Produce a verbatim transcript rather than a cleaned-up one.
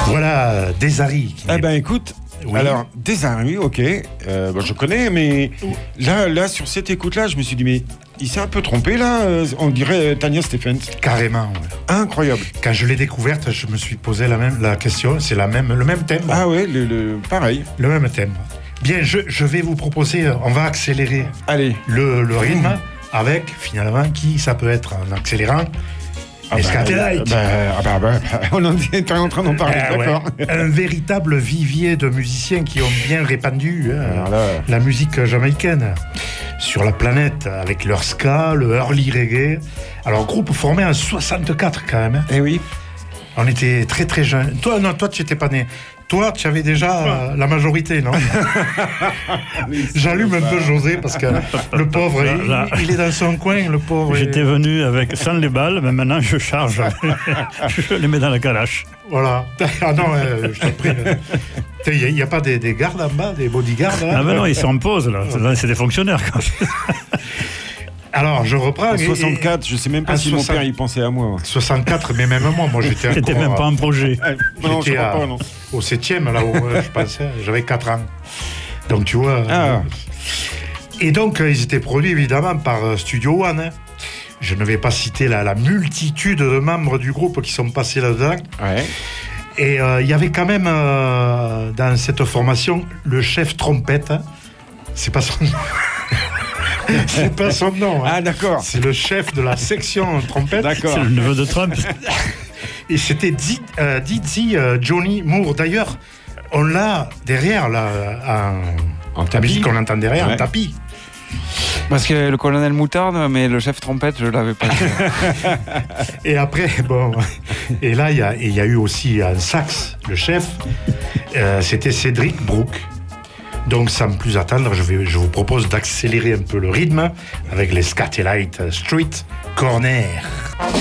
Voilà, Desari. Ah ben écoute, Oui. alors Desari, ok, euh, bon, je connais, mais là, là, sur cette écoute-là, je me suis dit, mais il s'est un peu trompé là, euh, on dirait euh, Tanya Stephens. Carrément, ouais. Incroyable. Quand je l'ai découverte, je me suis posé la même la question, c'est la même, le même thème. Ah ouais, le, le- pareil. Le même thème. Bien, je, je vais vous proposer, euh, on va accélérer Allez. le, le rythme avec, finalement, qui ça peut être en accélérant. Ah bah, Escatellite. bah, ah bah, bah, bah, on en était en train d'en parler, Ah ouais. d'accord. Un véritable vivier de musiciens qui ont bien répandu hein, Alors là. la musique jamaïcaine sur la planète avec leur ska, le early reggae. Alors, groupe formé en soixante-quatre quand même. hein. Eh oui. On était très très jeunes. Toi, non, toi, tu n'étais pas né. Toi, tu avais déjà euh, la majorité, non? J'allume un peu José parce que le pauvre, Là, il, là. il est dans son coin, le pauvre. J'étais et- venu avec sans les balles, mais maintenant je charge. Je les mets dans la calache. Voilà. Ah non, euh, je t'en prie. Il n'y a, a pas des, des gardes en bas, des bodyguards hein? Ah ben non, ils sont en pause là. Là, c'est des fonctionnaires. Quoi. Alors, je reprends. En et- soixante-quatre, je sais même pas à si mon soixante- père y pensait à moi. soixante-quatre, mais même moi, moi j'étais C'était encore même pas un projet. Eh, non, je J'étais crois à- pas, non. au septième, là où euh, je pensais, j'avais quatre ans. Donc tu vois. Ah. euh, Et donc, euh, ils étaient produits évidemment par euh, Studio One. hein. Je ne vais pas citer la, la multitude de membres du groupe qui sont passés là-dedans. Ouais. Et euh, il y avait quand même euh, dans cette formation le chef trompette. hein. C'est pas son nom. C'est pas son nom. hein. Ah d'accord. C'est le chef de la section trompette. D'accord. C'est le neveu de Trump. Et c'était Di- euh, Dizzy euh, Johnny Moore. D'ailleurs, on l'a derrière, là, en, En la tapis. musique qu'on entend derrière, Ouais. en tapis. Parce que le colonel Moutarde, mais le chef trompette, je l'avais pas. Et après, bon, et là, il y a, et il y a eu aussi un sax, le chef, euh, c'était Cédric Brooke. Donc, sans plus attendre, je, vais, je vous propose d'accélérer un peu le rythme avec les Scatellite Street Corner.